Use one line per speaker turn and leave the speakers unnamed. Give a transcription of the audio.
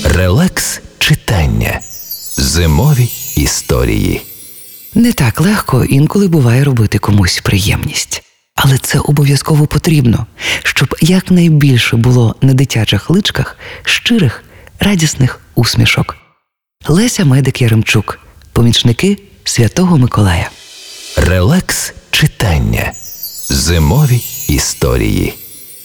Релакс читання. Зимові історії.
Не так легко інколи буває робити комусь приємність. Але це обов'язково потрібно, щоб якнайбільше було на дитячих личках щирих, радісних усмішок. Леся Медик-Яремчук. Помічники Святого Миколая.
Релакс читання. Зимові історії.